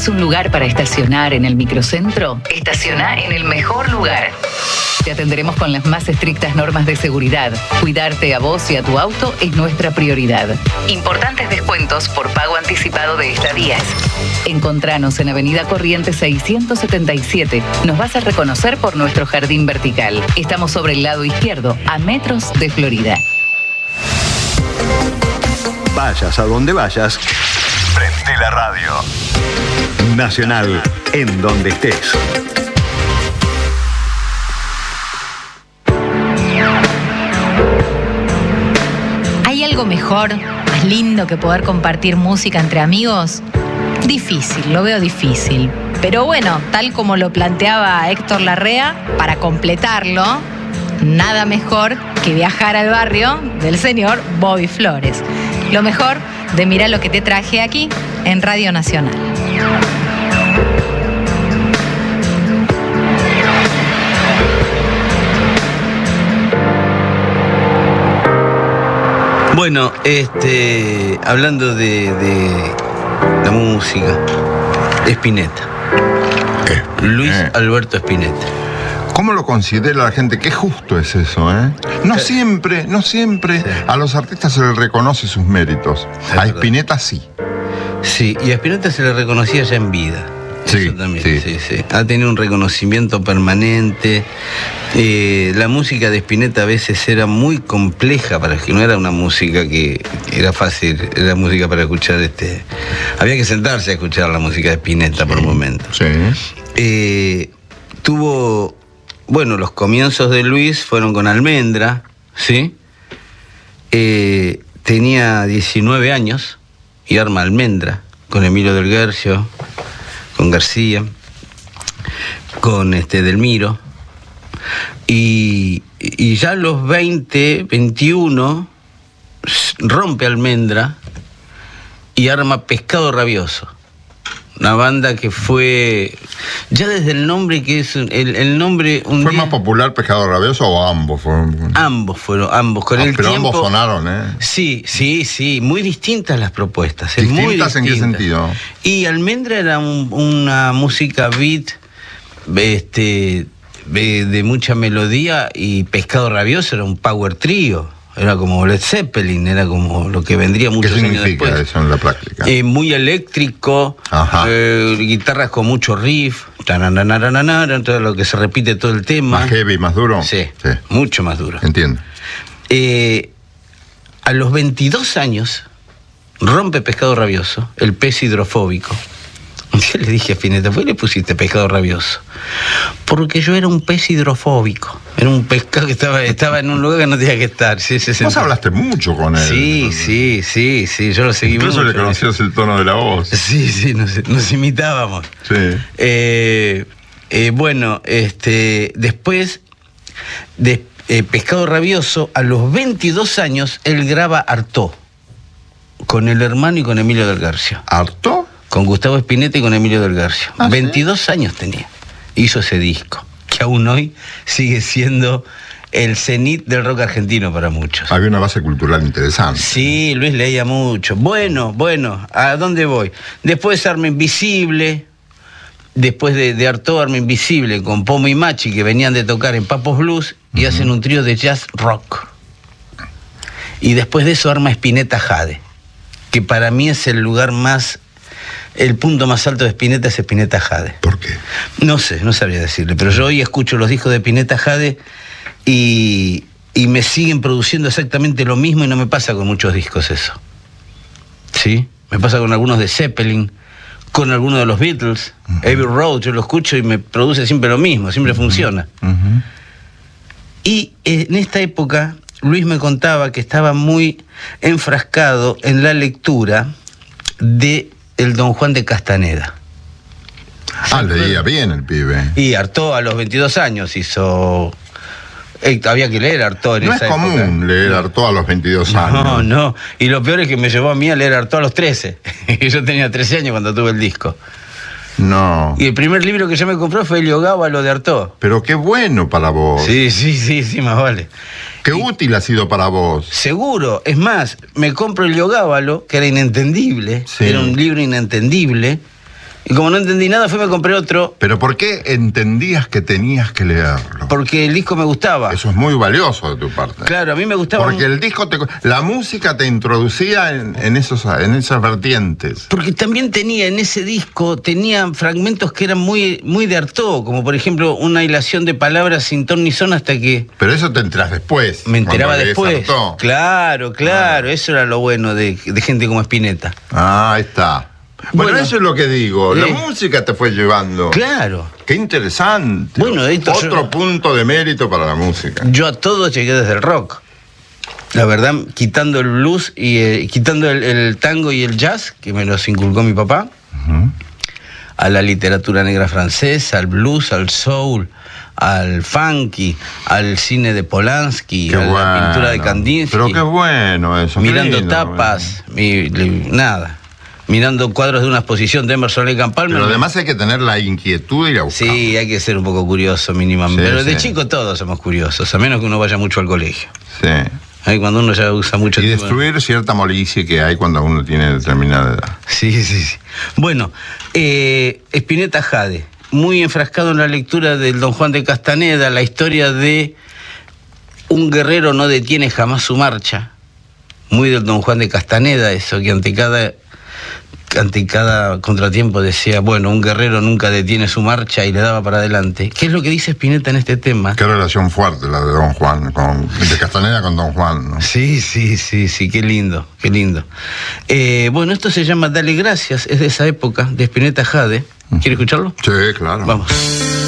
¿Buscas un lugar para estacionar en el microcentro? Estaciona en el mejor lugar. Te atenderemos con las más estrictas normas de seguridad. Cuidarte a vos y a tu auto es nuestra prioridad. Importantes descuentos por pago anticipado de estadías. Encontranos en Avenida Corrientes 677. Nos vas a reconocer por nuestro jardín vertical. Estamos sobre el lado izquierdo, a metros de Florida. Vayas a donde vayas, prende la radio. Nacional, en donde estés. ¿Hay algo mejor, más lindo que poder compartir música entre amigos? Difícil, lo veo difícil. Pero bueno, tal como lo planteaba Héctor Larrea, para completarlo, nada mejor que viajar al barrio del señor Bobby Flores. Lo mejor de Mirá lo que te traje aquí en Radio Nacional. Bueno, hablando de la música, Spinetta. Luis Alberto Spinetta. ¿Cómo lo considera la gente? Qué justo es eso, ¿eh? No siempre sí. A los artistas se les reconoce sus méritos. A Spinetta sí. Sí, y a Spinetta se le reconocía ya en vida. Sí, eso también, sí. Ha tenido un reconocimiento permanente. La música de Spinetta a veces era muy compleja, para que no era una música que era fácil, era música para escuchar. Había que sentarse a escuchar la música de Spinetta por momentos. Sí. Tuvo, bueno, los comienzos de Luis fueron con Almendra, ¿sí? Tenía 19 años y arma Almendra con Emilio del Guercio, con García, con Delmiro, y ya a los 20, 21 rompe Almendra y arma Pescado Rabioso, una banda que fue, ya desde el nombre, que es el nombre... ¿Fue más popular Pescado Rabioso o ambos? Ambos con el pero tiempo. Ambos sonaron, ¿eh? Sí, muy distintas las propuestas. ¿Distintas muy distintas. en qué sentido? Y Almendra era una música beat, de mucha melodía, y Pescado Rabioso era un power trío. Era como Led Zeppelin, era como lo que vendría muchos años después. ¿Qué significa eso en la práctica? Muy eléctrico, guitarras con mucho riff, todo lo que se repite todo el tema. ¿Más heavy, más duro? Sí, mucho más duro. Entiendo. A los 22 años rompe Pescado Rabioso, el pez hidrofóbico. Yo le dije a Spinetta, ¿por qué le pusiste Pescado Rabioso? Porque yo era un pez hidrofóbico. Era un pescado que estaba en un lugar que no tenía que estar. Vos hablaste mucho con él. Sí, yo lo seguí mucho. Incluso le conocías el tono de la voz. Sí, nos imitábamos. Sí. Bueno, después de Pescado Rabioso, a los 22 años, él graba Artaud, con el hermano y con Emilio del Guercio. ¿Artaud? Con Gustavo Spinetta y con Emilio del Guercio. 22 años tenía. Hizo ese disco, que aún hoy sigue siendo el cenit del rock argentino para muchos. Había una base cultural interesante. Sí, Luis leía mucho. Bueno, ¿a dónde voy? Después Arma Invisible, después de Artaud, Arma Invisible, con Pomo y Machi, que venían de tocar en Papos Blues, y hacen un trío de jazz rock. Y después de eso arma Spinetta Jade, que para mí es el lugar más... El punto más alto de Spinetta es Spinetta Jade. ¿Por qué? No sé, no sabría decirle, pero yo hoy escucho los discos de Spinetta Jade y me siguen produciendo exactamente lo mismo, y no me pasa con muchos discos eso. ¿Sí? Me pasa con algunos de Zeppelin, con algunos de los Beatles, Abbey Road, yo lo escucho y me produce siempre lo mismo, siempre funciona. Y en esta época, Luis me contaba que estaba muy enfrascado en la lectura de el Don Juan de Castaneda. Leía bien el pibe. Y Artaud a los 22 años hizo... había que leer Artaud en esa época. No es común leer Artaud a los 22 años. No. Y lo peor es que me llevó a mí a leer Artaud a los 13. Y yo tenía 13 años cuando tuve el disco. No. Y el primer libro que yo me compré fue Heliogábalo de Artaud. Pero qué bueno para vos. Sí, más vale. Qué útil ha sido para vos. Seguro. Es más, me compro Heliogábalo, que era inentendible. Sí. Era un libro inentendible. Y como no entendí nada, me compré otro. ¿Pero por qué entendías que tenías que leerlo? Porque el disco me gustaba. Eso es muy valioso de tu parte. Claro, a mí me gustaba. Porque el disco, la música te introducía en esas vertientes. Porque también tenía en ese disco, tenían fragmentos que eran muy, muy de Artaud, como por ejemplo una hilación de palabras sin ton ni son hasta que... Pero eso te enterás después. Me enteraba cuando lees después. Artaud. Claro, eso era lo bueno de gente como Spinetta. Ahí está. Bueno, eso es lo que digo. La música te fue llevando. Claro. Qué interesante. Bueno, otro punto de mérito para la música. Yo a todo llegué desde el rock. La verdad, quitando el blues y quitando el tango y el jazz, que me los inculcó mi papá, a la literatura negra francesa, al blues, al soul, al funky, al cine de Polanski, la pintura de Kandinsky. Pero qué bueno eso. Mirando tapas, nada. Mirando cuadros de una exposición de Emerson Lake and Palmer. Pero además hay que tener la inquietud y ir a buscar. Sí, hay que ser un poco curioso mínimamente. Sí, pero de sí. chico todos somos curiosos, a menos que uno vaya mucho al colegio. Sí. Ahí cuando uno ya usa mucho Y tiempo. destruir cierta molicie que hay cuando uno tiene determinada edad. Sí. Bueno, Spinetta Jade, muy enfrascado en la lectura del Don Juan de Castaneda, la historia de un guerrero no detiene jamás su marcha. Muy del Don Juan de Castaneda, eso, que ante cada contratiempo decía, bueno, un guerrero nunca detiene su marcha y le daba para adelante. ¿Qué es lo que dice Spinetta en este tema? Qué relación fuerte la de Don Juan, de Castaneda con Don Juan, ¿no? Sí, qué lindo. Bueno, esto se llama Dale Gracias, es de esa época, de Spinetta Jade. ¿Quiere escucharlo? Sí, claro. Vamos.